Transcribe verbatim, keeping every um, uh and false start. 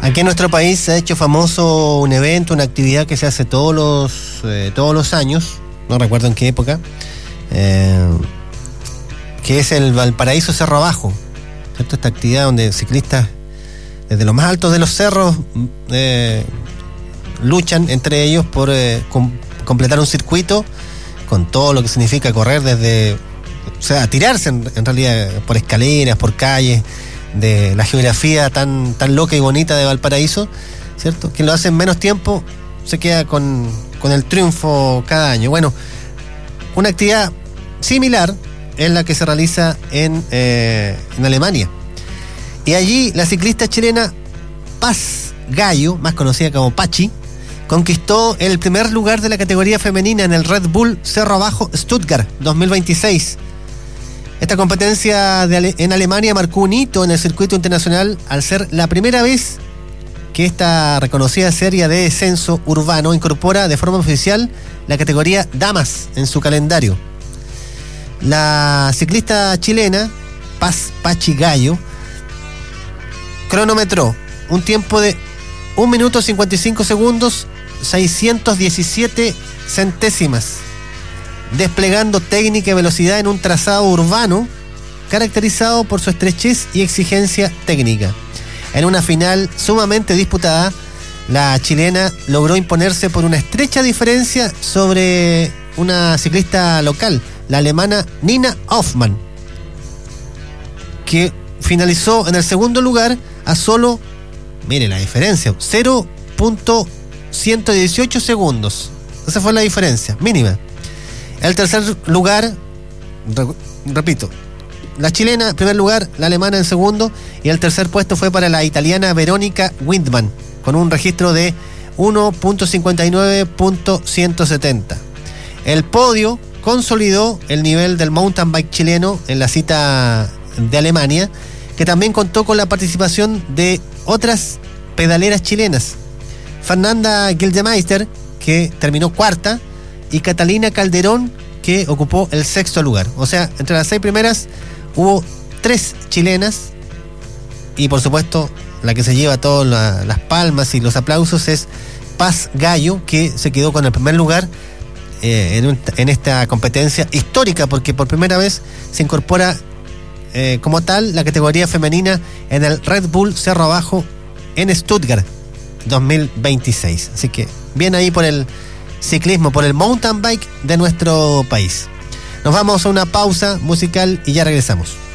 Aquí en nuestro país se ha hecho famoso un evento, una actividad que se hace todos los, eh, todos los años, no recuerdo en qué época, eh, que es el Valparaíso Cerro Abajo, ¿cierto? Esta actividad donde ciclistas desde los más altos de los cerros eh, luchan entre ellos por eh, com- completar un circuito con todo lo que significa correr desde, o sea, tirarse en, en realidad por escaleras, por calles, de la geografía tan, tan loca y bonita de Valparaíso, ¿cierto? Quien lo hace en menos tiempo se queda con, con el triunfo cada año. Bueno, una actividad similar es la que se realiza en, eh, en Alemania. Y allí la ciclista chilena Paz Gallo, más conocida como Pachi, conquistó el primer lugar de la categoría femenina en el Red Bull Cerro Abajo Stuttgart dos mil veintiséis. Esta competencia de Ale- en Alemania marcó un hito en el circuito internacional al ser la primera vez que esta reconocida serie de descenso urbano incorpora de forma oficial la categoría Damas en su calendario. La ciclista chilena Paz Pachi Gallo cronometró un tiempo de un minuto cincuenta y cinco segundos, seiscientos diecisiete centésimas, desplegando técnica y velocidad en un trazado urbano caracterizado por su estrechez y exigencia técnica. En una final sumamente disputada, la chilena logró imponerse por una estrecha diferencia sobre una ciclista local, la alemana Nina Hoffmann, que finalizó en el segundo lugar a solo, mire la diferencia, cero punto ciento dieciocho segundos. Esa fue la diferencia mínima. El tercer lugar, re, repito, la chilena en primer lugar, la alemana en segundo, y el tercer puesto fue para la italiana Verónica Windman, con un registro de uno punto cincuenta y nueve punto ciento setenta. El podio consolidó el nivel del mountain bike chileno en la cita de Alemania, que también contó con la participación de otras pedaleras chilenas. Fernanda Gildemeister, que terminó cuarta, y Catalina Calderón, que ocupó el sexto lugar. O sea, entre las seis primeras hubo tres chilenas, y por supuesto la que se lleva todas la, las palmas y los aplausos es Paz Gallo, que se quedó con el primer lugar eh, en, un, en esta competencia histórica, porque por primera vez se incorpora eh, como tal la categoría femenina en el Red Bull Cerro Abajo en Stuttgart dos mil veintiséis. Así que bien ahí por el ciclismo, por el mountain bike de nuestro país. Nos vamos a una pausa musical y ya regresamos.